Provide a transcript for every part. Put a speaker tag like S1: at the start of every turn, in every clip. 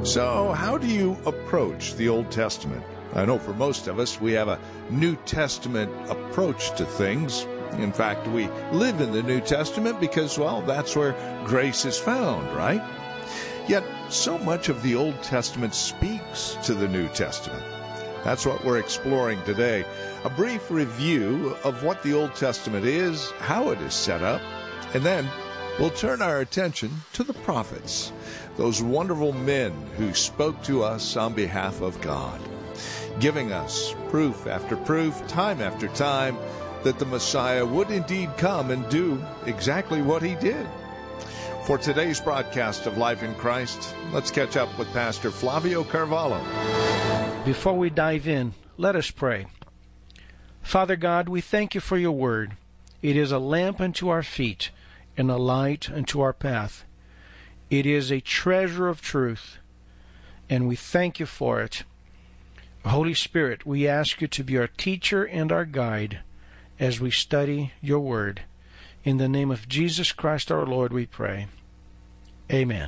S1: So, how do you approach the Old Testament? I know for most of us, we have a New Testament approach to things. In fact, we live in the New Testament because, well, that's where grace is found, right? Yet, so much of the Old Testament speaks to the New Testament. That's what we're exploring today. A brief review of what the Old Testament is, how it is set up, and then we'll turn our attention to the prophets, those wonderful men who spoke to us on behalf of God, giving us proof after proof, time after time, that the Messiah would indeed come and do exactly what he did. For today's broadcast of Life in Christ, let's catch up with Pastor Flavio Carvalho.
S2: Before we dive in, let us pray. Father God, we thank you for your word. It is a lamp unto our feet and a light unto our path. It is a treasure of truth, and we thank you for it. Holy Spirit, we ask you to be our teacher and our guide as we study your word. In the name of Jesus Christ our Lord we pray. Amen.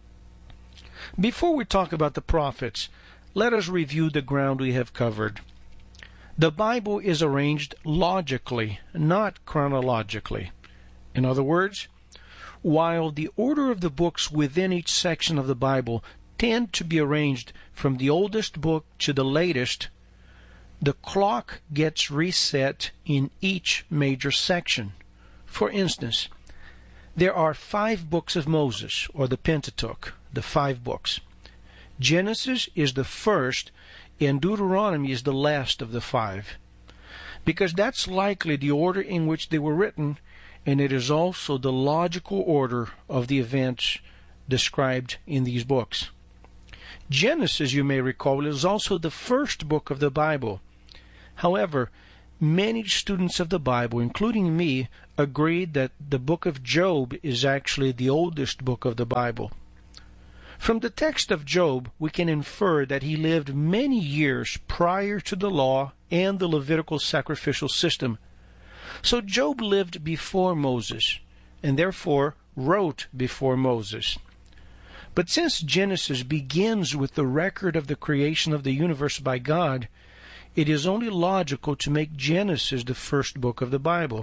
S2: Before we talk about the prophets, let us review the ground we have covered. The Bible is arranged logically, not chronologically. In other words, while the order of the books within each section of the Bible tend to be arranged from the oldest book to the latest, the clock gets reset in each major section. For instance, there are 5 books of Moses, or the Pentateuch, the 5 books. Genesis is the first, and Deuteronomy is the last of the 5, because that's likely the order in which they were written, and it is also the logical order of the events described in these books. Genesis, you may recall, is also the first book of the Bible. However, many students of the Bible, including me, agreed that the book of Job is actually the oldest book of the Bible. From the text of Job, we can infer that he lived many years prior to the law and the Levitical sacrificial system. So Job lived before Moses, and therefore wrote before Moses. But since Genesis begins with the record of the creation of the universe by God, it is only logical to make Genesis the first book of the Bible.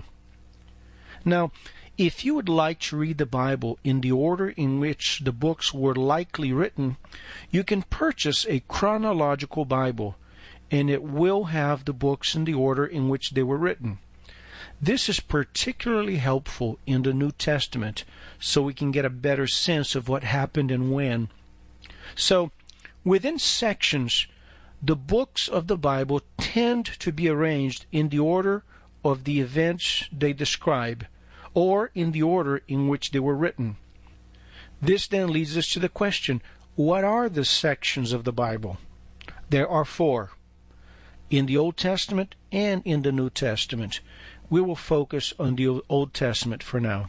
S2: Now, if you would like to read the Bible in the order in which the books were likely written, you can purchase a chronological Bible, and it will have the books in the order in which they were written. This is particularly helpful in the New Testament, so we can get a better sense of what happened and when. So, within sections, the books of the Bible tend to be arranged in the order of the events they describe, or in the order in which they were written. This then leads us to the question, what are the sections of the Bible? There are 4, in the Old Testament and in the New Testament. We will focus on the Old Testament for now.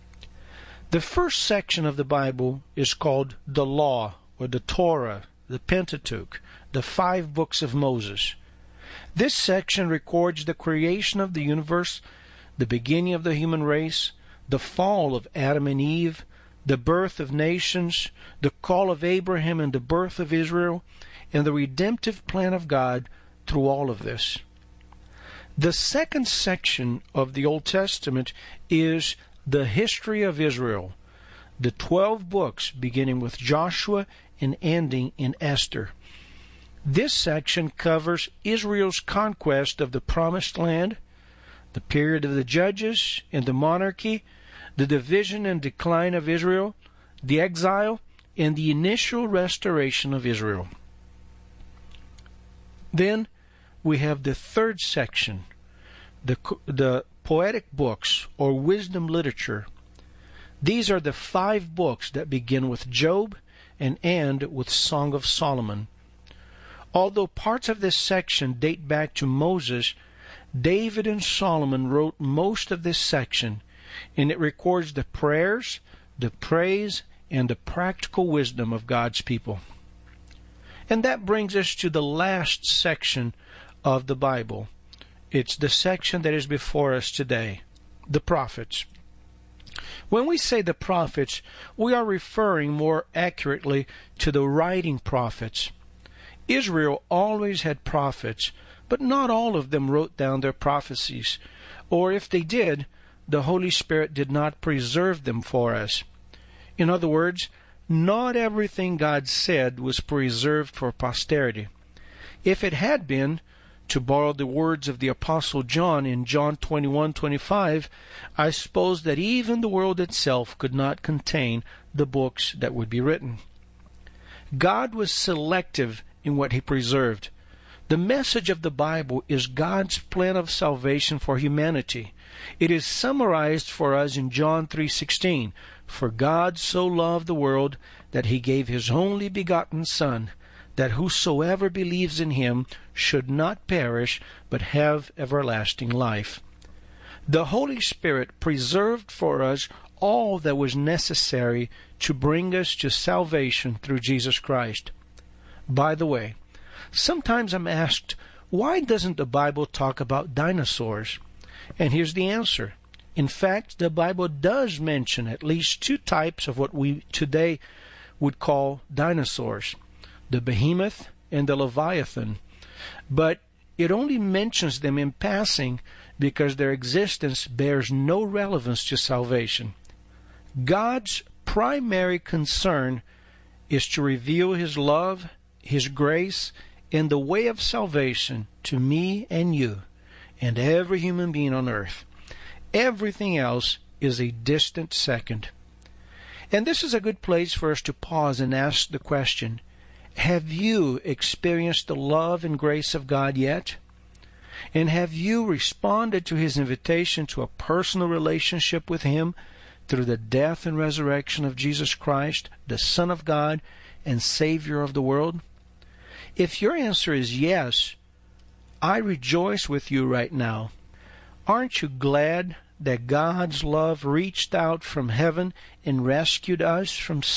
S2: The first section of the Bible is called the Law, or the Torah, the Pentateuch, the 5 books of Moses. This section records the creation of the universe, the beginning of the human race, the fall of Adam and Eve, the birth of nations, the call of Abraham and the birth of Israel, and the redemptive plan of God through all of this. The second section of the Old Testament is the history of Israel, the 12 books beginning with Joshua and ending in Esther. This section covers Israel's conquest of the Promised Land, the period of the judges and the monarchy, the division and decline of Israel, the exile, and the initial restoration of Israel. Then we have the third section, the poetic books or wisdom literature. These are the 5 books that begin with Job and end with Song of Solomon. Although parts of this section date back to Moses, David and Solomon wrote most of this section, and it records the prayers, the praise, and the practical wisdom of God's people. And that brings us to the last section of the Bible. It's the section that is before us today, the prophets. When we say the prophets, we are referring more accurately to the writing prophets. Israel always had prophets, but not all of them wrote down their prophecies, or if they did, the Holy Spirit did not preserve them for us. In other words, not everything God said was preserved for posterity. If it had been, to borrow the words of the Apostle John in John 21:25, I suppose that even the world itself could not contain the books that would be written. God was selective in what He preserved. The message of the Bible is God's plan of salvation for humanity. It is summarized for us in John 3:16. For God so loved the world that He gave His only begotten Son, that whosoever believes in Him should not perish, but have everlasting life. The Holy Spirit preserved for us all that was necessary to bring us to salvation through Jesus Christ. By the way, sometimes I'm asked, why doesn't the Bible talk about dinosaurs? And here's the answer. In fact, the Bible does mention at least two types of what we today would call dinosaurs, the behemoth and the leviathan. But it only mentions them in passing because their existence bears no relevance to salvation. God's primary concern is to reveal His love, His grace, and the way of salvation to me and you and every human being on earth. Everything else is a distant second. And this is a good place for us to pause and ask the question, have you experienced the love and grace of God yet? And have you responded to His invitation to a personal relationship with Him through the death and resurrection of Jesus Christ, the Son of God and Savior of the world? If your answer is yes, I rejoice with you right now. Aren't you glad that God's love reached out from heaven and rescued us from